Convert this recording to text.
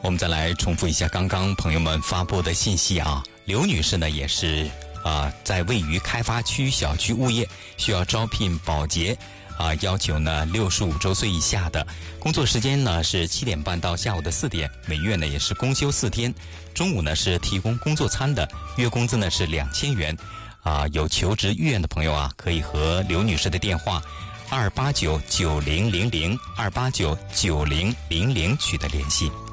我们再来重复一下刚刚朋友们发布的信息啊。刘女士呢也是在位于开发区小区物业，需要招聘保洁要求呢65周岁以下的，工作时间呢是7点半到下午的4点，每月呢也是公休4天，中午呢是提供工作餐的，月工资呢是2000元。有求职意愿的朋友可以和刘女士的电话2899000 2899000取得联系。